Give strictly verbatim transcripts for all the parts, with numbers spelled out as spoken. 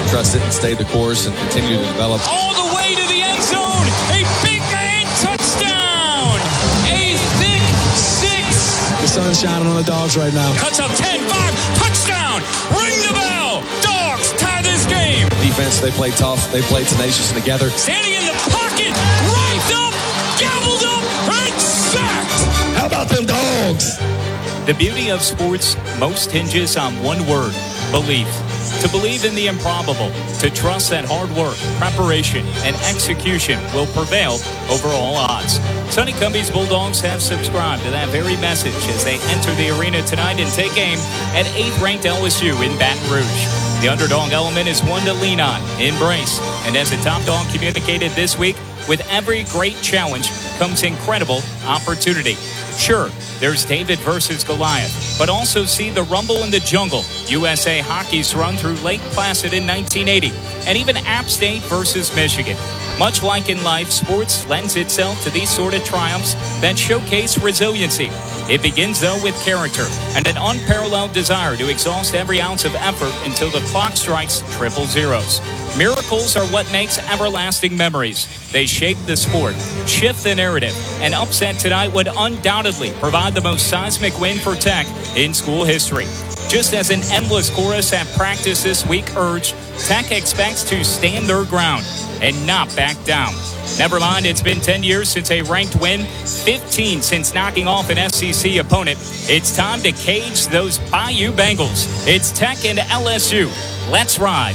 trust it and stay the course and continue to develop. All the way to the end zone. A big man touchdown. A thick six. The sun's shining on the Dogs right now. Cuts up ten five. Touchdown. Ring the bell. Dogs tie this game. Defense, they play tough. They play tenacious and together. Standing in the pocket. Wrapped up. Gobbled up. And sacked. How about them Dogs? The beauty of sports most hinges on one word, belief. To believe in the improbable, to trust that hard work, preparation, and execution will prevail over all odds. Sonny Cumbie's Bulldogs have subscribed to that very message as they enter the arena tonight and take aim at eighth-ranked L S U in Baton Rouge. The underdog element is one to lean on, embrace, and as the top dog communicated this week, with every great challenge comes incredible opportunity. Sure, there's David versus Goliath, but also see the rumble in the jungle U S A Hockey's run through Lake Placid in nineteen eighty, and even App State versus Michigan. Much like in life, sports lends itself to these sort of triumphs that showcase resiliency. It begins, though, with character and an unparalleled desire to exhaust every ounce of effort until the clock strikes triple zeros. Miracles are what makes everlasting memories. They shape the sport, shift the narrative, and upset tonight would undoubtedly provide the most seismic win for Tech in school history. Just as an endless chorus at practice this week urged, Tech expects to stand their ground and not back down. Never mind, it's been ten years since a ranked win, fifteen since knocking off an S E C opponent. It's time to cage those Bayou Bengals. It's Tech and L S U. Let's ride.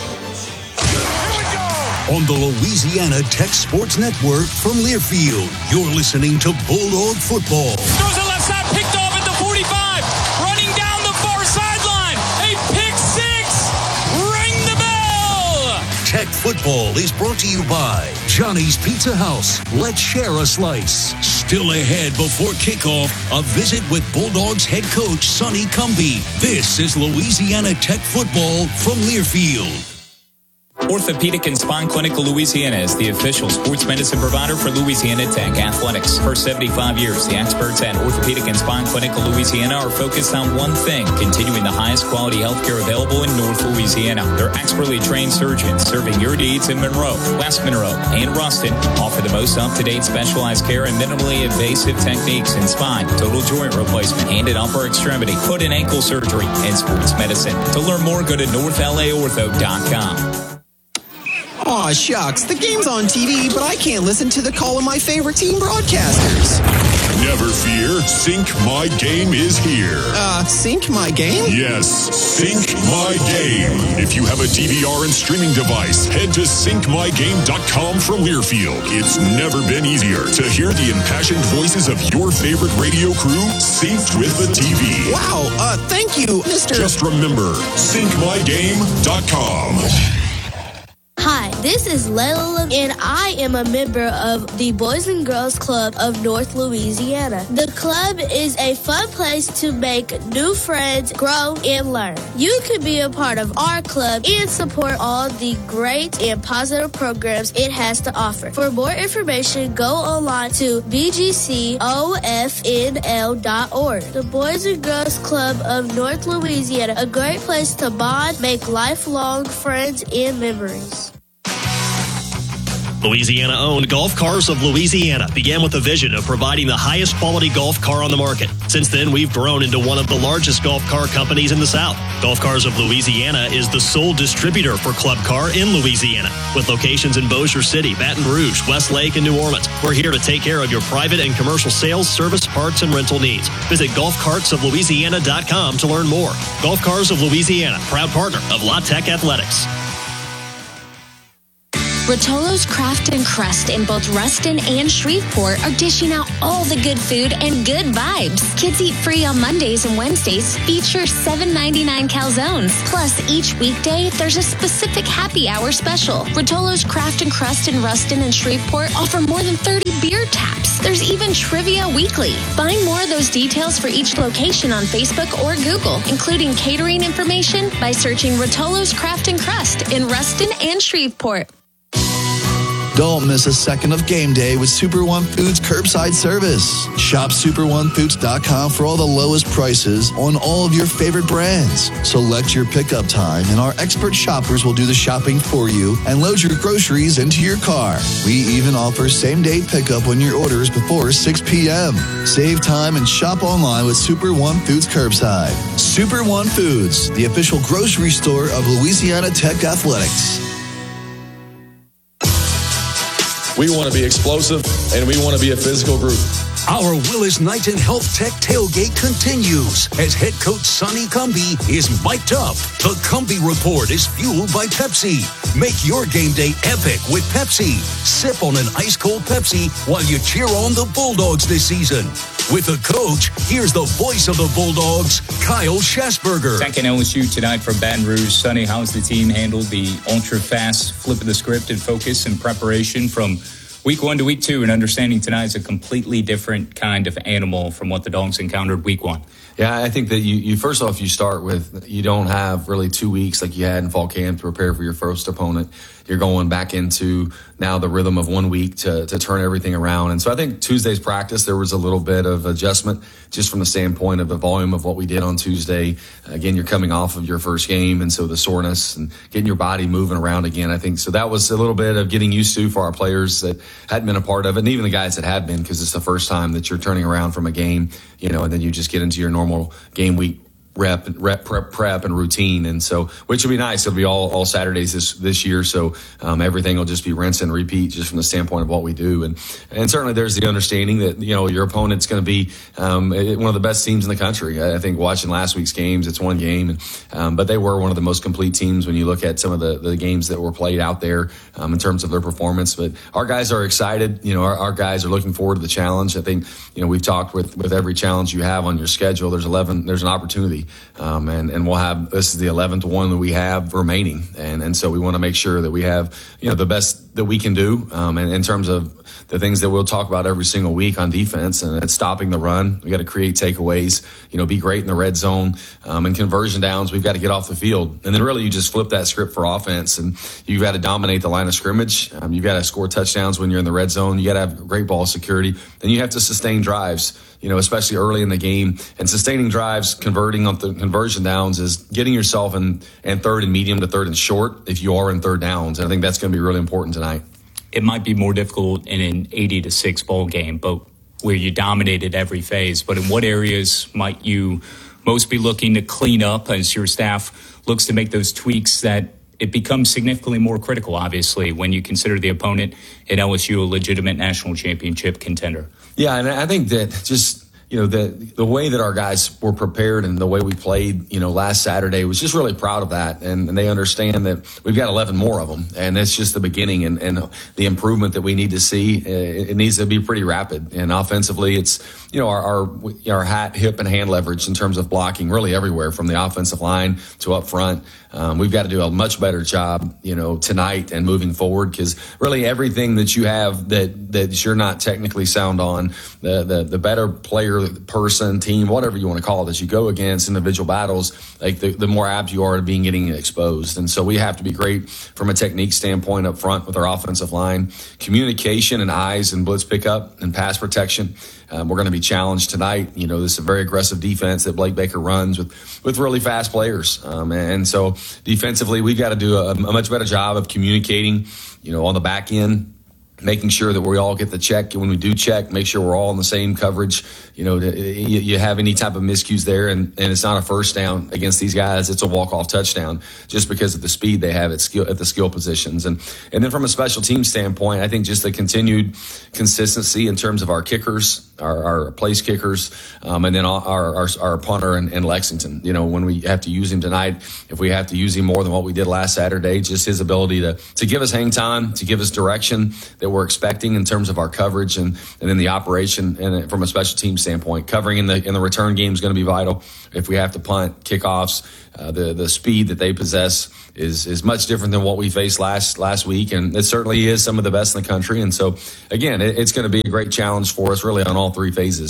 On the Louisiana Tech Sports Network from Learfield, you're listening to Bulldog Football. Throws a left side, picked off at the forty-five. Running down the far sideline. A pick six. Ring the bell. Tech Football is brought to you by Johnny's Pizza House. Let's share a slice. Still ahead before kickoff, a visit with Bulldogs head coach Sonny Cumbie. This is Louisiana Tech Football from Learfield. Orthopedic and Spine Clinic of Louisiana is the official sports medicine provider for Louisiana Tech Athletics. For seventy-five years, the experts at Orthopedic and Spine Clinic of Louisiana are focused on one thing, continuing the highest quality healthcare available in North Louisiana. Their expertly trained surgeons serving your needs in Monroe, West Monroe, and Ruston offer the most up-to-date specialized care and minimally invasive techniques in spine, total joint replacement, hand and upper extremity, foot and ankle surgery, and sports medicine. To learn more, go to north l a ortho dot com. Aw, shucks, the game's on T V, but I can't listen to the call of my favorite team broadcasters. Never fear, Sync My Game is here. Uh, Sync My Game? Yes, Sync My Game. If you have a D V R and streaming device, head to sync my game dot com from Learfield. It's never been easier to hear the impassioned voices of your favorite radio crew synced with the T V. Wow, uh, thank you, Mister Just remember, sync my game dot com. Hi, this is Layla, and I am a member of the Boys and Girls Club of North Louisiana. The club is a fun place to make new friends, grow, and learn. You can be a part of our club and support all the great and positive programs it has to offer. For more information, go online to b g c o f n l dot org. The Boys and Girls Club of North Louisiana, a great place to bond, make lifelong friends, and memories. Louisiana-owned Golf Cars of Louisiana began with a vision of providing the highest quality golf car on the market. Since then, we've grown into one of the largest golf car companies in the South. Golf Cars of Louisiana is the sole distributor for Club Car in Louisiana. With locations in Bossier City, Baton Rouge, Westlake, and New Orleans, we're here to take care of your private and commercial sales, service, parts, and rental needs. Visit golf carts of louisiana dot com to learn more. Golf Cars of Louisiana, proud partner of La Tech Athletics. Rotolo's Craft and Crust in both Ruston and Shreveport are dishing out all the good food and good vibes. Kids Eat Free on Mondays and Wednesdays feature seven ninety-nine calzones. Plus, each weekday, there's a specific happy hour special. Rotolo's Craft and Crust in Ruston and Shreveport offer more than thirty beer taps. There's even trivia weekly. Find more of those details for each location on Facebook or Google, including catering information by searching Rotolo's Craft and Crust in Ruston and Shreveport. Don't miss a second of game day with Super One Foods curbside service. Shop super one foods dot com for all the lowest prices on all of your favorite brands. Select your pickup time, and our expert shoppers will do the shopping for you and load your groceries into your car. We even offer same-day pickup on your orders before six p.m. Save time and shop online with Super One Foods Curbside. Super One Foods, the official grocery store of Louisiana Tech Athletics. We want to be explosive, and we want to be a physical group. Our Willis Knighton Health Tech tailgate continues as head coach Sonny Cumbie is mic'd up. The Cumbie Report is fueled by Pepsi. Make your game day epic with Pepsi. Sip on an ice-cold Pepsi while you cheer on the Bulldogs this season. With the coach, here's the voice of the Bulldogs, Kyle Schasberger. Second L S U tonight from Baton Rouge. Sonny, how's the team handled the ultra-fast flip of the script and focus and preparation from week one to week two, and understanding tonight is a completely different kind of animal from what the Dogs encountered week one? Yeah, I think that you, you first off, you start with, you don't have really two weeks like you had in fall camp to prepare for your first opponent. You're going back into now the rhythm of one week to, to turn everything around. And so I think Tuesday's practice, there was a little bit of adjustment just from the standpoint of the volume of what we did on Tuesday. Again, you're coming off of your first game, and so the soreness and getting your body moving around again, I think. So that was a little bit of getting used to for our players that hadn't been a part of it, and even the guys that had been, because it's the first time that you're turning around from a game, you know, and then you just get into your normal game week rep, rep, prep, prep, and routine. And so, which will be nice. It'll be all, all Saturdays this, this year. So, um, everything will just be rinse and repeat just from the standpoint of what we do. And, and certainly there's the understanding that, you know, your opponent's going to be, um, one of the best teams in the country. I think watching last week's games, it's one game, and, um, but they were one of the most complete teams when you look at some of the, the games that were played out there, um, in terms of their performance. But our guys are excited. You know, our, our guys are looking forward to the challenge. I think, you know, we've talked with, with every challenge you have on your schedule, there's eleven, there's an opportunity. Um, and, and we'll have, this is the eleventh one that we have remaining. And, and so we want to make sure that we have, you know, the best that we can do, um, and in terms of the things that we'll talk about every single week on defense, and it's stopping the run. We got to create takeaways, you know, be great in the red zone, um, and conversion downs. We've got to get off the field. And then really you just flip that script for offense, and you've got to dominate the line of scrimmage. Um, you've got to score touchdowns when you're in the red zone. You got to have great ball security. Then you have to sustain drives, you know, especially early in the game. And sustaining drives, converting on the conversion downs is getting yourself in, in third and medium to third and short if you are in third downs. And I think that's going to be really important tonight. It might be more difficult in an eighty to six ball game, but where you dominated every phase. But in what areas might you most be looking to clean up as your staff looks to make those tweaks that it becomes significantly more critical, obviously, when you consider the opponent in L S U a legitimate national championship contender? Yeah, and I think that just, you know, the the way that our guys were prepared and the way we played, you know, last Saturday was just really proud of that. And, and they understand that we've got eleven more of them, and it's just the beginning, and, and the improvement that we need to see. It, it needs to be pretty rapid. And offensively, it's, you know, our, our our hat, hip, and hand leverage in terms of blocking really everywhere from the offensive line to up front. Um, we've got to do a much better job, you know, tonight and moving forward, because really everything that you have that that you're not technically sound on, the the, the better player, person, team, whatever you want to call it, as you go against individual battles, like the, the more apt you are to being getting exposed. And so we have to be great from a technique standpoint up front with our offensive line, communication and eyes and blitz pickup and pass protection. Um, we're going to be challenged tonight. You know, this is a very aggressive defense that Blake Baker runs with, with really fast players. Um, and so defensively, we've got to do a, a much better job of communicating, you know, on the back end, making sure that we all get the check. And when we do check, make sure we're all in the same coverage. You know, you, you have any type of miscues there, and, and it's not a first down against these guys. It's a walk-off touchdown just because of the speed they have at skill at the skill positions. And and then from a special team standpoint, I think just the continued consistency in terms of our kickers, our, our place kickers, um, and then our our, our punter in, in Lexington. You know, when we have to use him tonight, if we have to use him more than what we did last Saturday, just his ability to to give us hang time, to give us direction that we're expecting in terms of our coverage, and, and then the operation, and from a special team standpoint, covering in the in the return game is going to be vital. If we have to punt, kickoffs, uh, the the speed that they possess is is much different than what we faced last last week, and it certainly is some of the best in the country. And so, again, it, it's going to be a great challenge for us, really, on all three phases.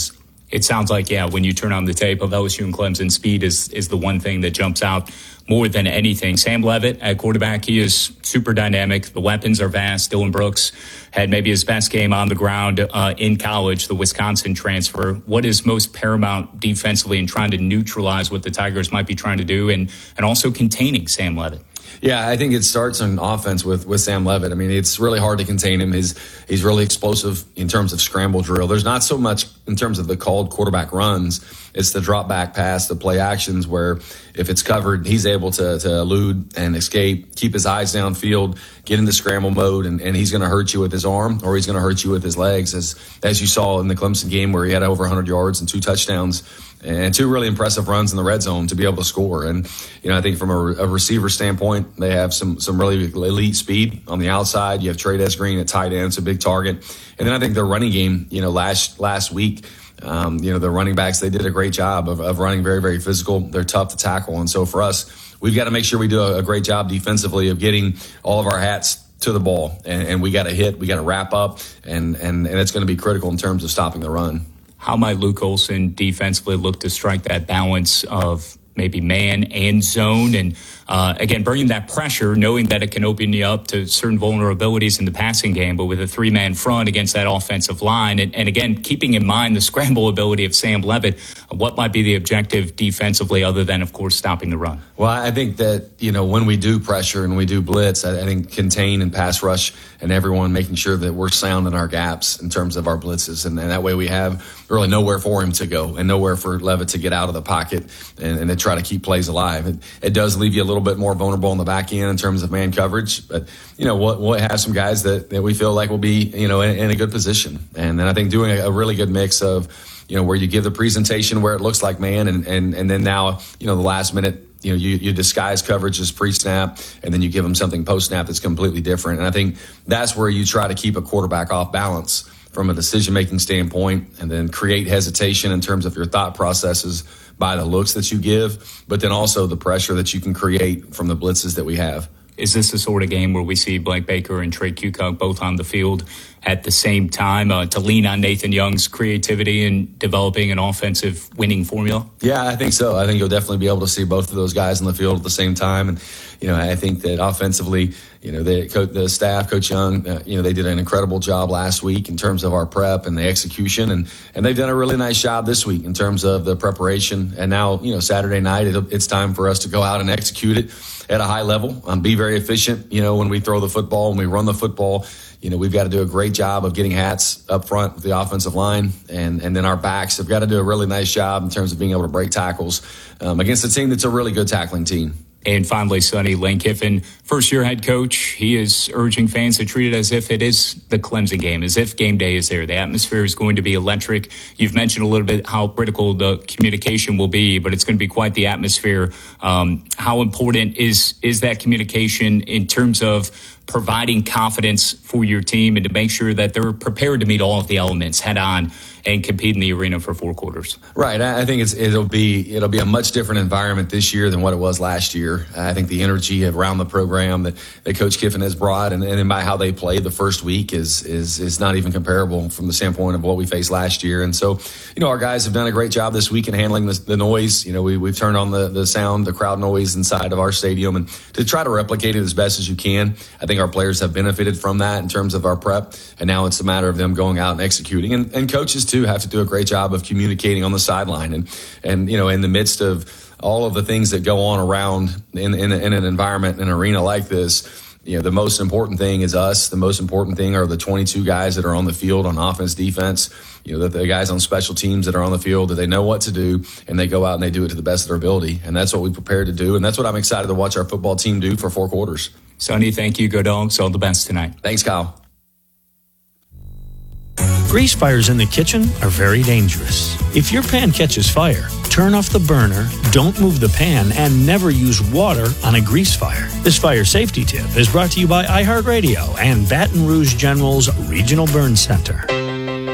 It sounds like, yeah, when you turn on the tape of L S U and Clemson, speed is, is the one thing that jumps out more than anything. Sam Leavitt at quarterback, he is super dynamic. The weapons are vast. Dylan Brooks had maybe his best game on the ground uh, in college, the Wisconsin transfer. What is most paramount defensively in trying to neutralize what the Tigers might be trying to do and, and also containing Sam Leavitt? Yeah, I think it starts on offense with, with Sam Leavitt. I mean, it's really hard to contain him. He's he's really explosive in terms of scramble drill. There's not so much in terms of the called quarterback runs. It's the drop back pass, the play actions where if it's covered, he's able to, to elude and escape, keep his eyes downfield, get into scramble mode, and, and he's going to hurt you with his arm or he's going to hurt you with his legs, as as you saw in the Clemson game where he had over one hundred yards and two touchdowns and two really impressive runs in the red zone to be able to score. And, you know, I think from a, a receiver standpoint, they have some some really elite speed on the outside. You have Trey Green at tight end, it's a big target. And then I think their running game, you know, last last week, um, you know, the running backs, they did a great job of, of running very, very physical. They're tough to tackle. And so for us, we've got to make sure we do a, a great job defensively of getting all of our hats to the ball. And, and we got to hit, we got to wrap up, and, and, and it's going to be critical in terms of stopping the run. How might Luke Olson defensively look to strike that balance of maybe man and zone? And uh, again, bringing that pressure, knowing that it can open you up to certain vulnerabilities in the passing game, but with a three-man front against that offensive line. And, and again, keeping in mind the scramble ability of Sam Leavitt, what might be the objective defensively other than, of course, stopping the run? Well, I think that, you know, when we do pressure and we do blitz, I, I think contain and pass rush and everyone making sure that we're sound in our gaps in terms of our blitzes. And, and that way we have really nowhere for him to go and nowhere for Leavitt to get out of the pocket and, and to try to keep plays alive. It, it does leave you a little bit more vulnerable on the back end in terms of man coverage. But, you know, we'll, we'll have some guys that, that we feel like will be, you know, in, in a good position. And then I think doing a, a really good mix of, you know, where you give the presentation where it looks like man and, and, and then now, you know, the last minute, you know, you, you disguise coverage as pre-snap, and then you give them something post-snap that's completely different. And I think that's where you try to keep a quarterback off balance from a decision-making standpoint, and then create hesitation in terms of your thought processes by the looks that you give, but then also the pressure that you can create from the blitzes that we have. Is this the sort of game where we see Blake Baker and Trey Kukuk both on the field at the same time uh, to lean on Nathan Young's creativity in developing an offensive winning formula? Yeah, I think so. I think you'll definitely be able to see both of those guys on the field at the same time. And, you know, I think that offensively, you know, the, the staff, Coach Young, uh, you know, they did an incredible job last week in terms of our prep and the execution. And, and they've done a really nice job this week in terms of the preparation. And now, you know, Saturday night, it'll, it's time for us to go out and execute it at a high level, um, be very efficient, you know, when we throw the football, when we run the football. You know, we've got to do a great job of getting hats up front with the offensive line, and, and then our backs have got to do a really nice job in terms of being able to break tackles um, against a team that's a really good tackling team. And finally, Sonny, Lane Kiffin, first-year head coach, he is urging fans to treat it as if it is the Clemson game, as if game day is there. The atmosphere is going to be electric. You've mentioned a little bit how critical the communication will be, but it's going to be quite the atmosphere. Um, how important is is that communication in terms of providing confidence for your team and to make sure that they're prepared to meet all of the elements head on and compete in the arena for four quarters? Right. I think it's, it'll be it'll be a much different environment this year than what it was last year. I think the energy around the program that, that Coach Kiffin has brought, and, and by how they played the first week, is is is not even comparable from the standpoint of what we faced last year. And so, you know, our guys have done a great job this week in handling the, the noise. You know, we we've turned on the the sound, the crowd noise inside of our stadium, and to try to replicate it as best as you can. I think our players have benefited from that in terms of our prep, and now it's a matter of them going out and executing. And, and coaches too have to do a great job of communicating on the sideline, and and you know, in the midst of all of the things that go on around in in, in an environment, in an arena like this. You know, the most important thing is us. The most important thing are the twenty-two guys that are on the field on offense, defense. You know, the, the guys on special teams that are on the field, that they know what to do, and they go out and they do it to the best of their ability. And that's what we prepared to do, and that's what I'm excited to watch our football team do for four quarters. Sonny, thank you. Go Dogs. All the best tonight. Thanks, Kyle. Grease fires in the kitchen are very dangerous. If your pan catches fire, turn off the burner, don't move the pan, and never use water on a grease fire. This fire safety tip is brought to you by iHeartRadio and Baton Rouge General's Regional Burn Center.